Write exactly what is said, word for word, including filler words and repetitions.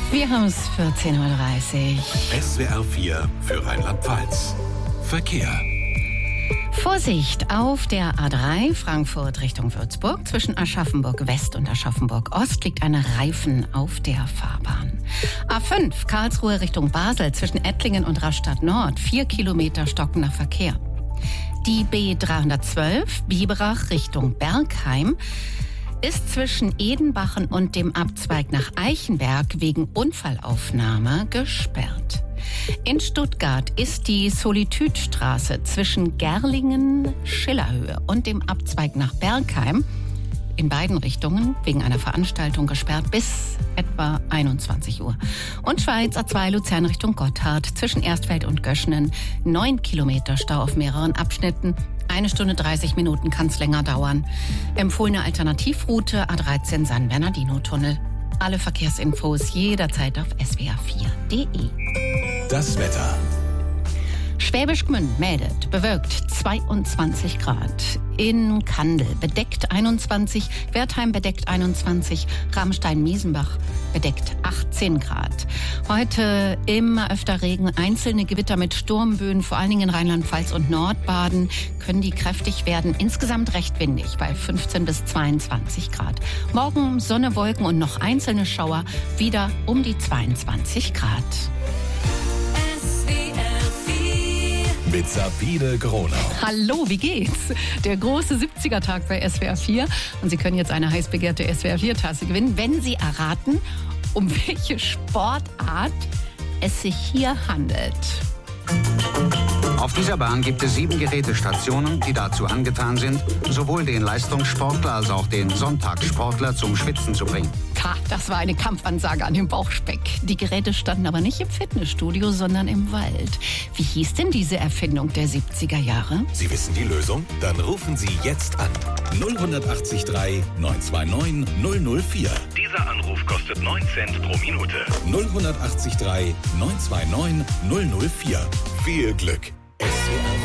Wir haben es vierzehn Uhr dreißig. S W R vier für Rheinland-Pfalz. Verkehr. Vorsicht auf der A drei Frankfurt Richtung Würzburg. Zwischen Aschaffenburg West und Aschaffenburg Ost liegt ein Reifen auf der Fahrbahn. A fünf Karlsruhe Richtung Basel zwischen Ettlingen und Rastatt Nord. Vier Kilometer stockender Verkehr. Die B dreihundertzwölf Biberach Richtung Bergheim ist zwischen Edenbachen und dem Abzweig nach Eichenberg wegen Unfallaufnahme gesperrt. In Stuttgart ist die Solitudstraße zwischen Gerlingen, Schillerhöhe und dem Abzweig nach Bergheim in beiden Richtungen wegen einer Veranstaltung gesperrt bis etwa einundzwanzig Uhr. Und Schweiz A zwei Luzern Richtung Gotthard zwischen Erstfeld und Göschenen. Neun Kilometer Stau auf mehreren Abschnitten. Eine Stunde dreißig Minuten kann es länger dauern. Empfohlene Alternativroute A dreizehn San Bernardino-Tunnel. Alle Verkehrsinfos jederzeit auf s w r vier punkt d e. Das Wetter. Schwäbisch Gmünd meldet, bewölkt zweiundzwanzig Grad. In Kandel bedeckt einundzwanzig, Wertheim bedeckt einundzwanzig, Ramstein-Miesenbach bedeckt achtzehn Grad. Heute immer öfter Regen, einzelne Gewitter mit Sturmböen, vor allen Dingen in Rheinland-Pfalz und Nordbaden, können die kräftig werden. Insgesamt recht windig bei fünfzehn bis zweiundzwanzig Grad. Morgen Sonne, Wolken und noch einzelne Schauer, wieder um die zweiundzwanzig Grad. Mit Sabine Gronau. Hallo, wie geht's? Der große siebziger-Tag bei S W R vier. Und Sie können jetzt eine heiß begehrte S W R vier Tasse gewinnen, wenn Sie erraten, um welche Sportart es sich hier handelt. Auf dieser Bahn gibt es sieben Gerätestationen, die dazu angetan sind, sowohl den Leistungssportler als auch den Sonntagssportler zum Schwitzen zu bringen. Ha, das war eine Kampfansage an den Bauchspeck. Die Geräte standen aber nicht im Fitnessstudio, sondern im Wald. Wie hieß denn diese Erfindung der siebziger Jahre? Sie wissen die Lösung? Dann rufen Sie jetzt an. null acht drei neun zwei neun null null vier. Dieser Anruf kostet neun Cent pro Minute. null acht drei neun zwei neun null null vier. Viel Glück. S W R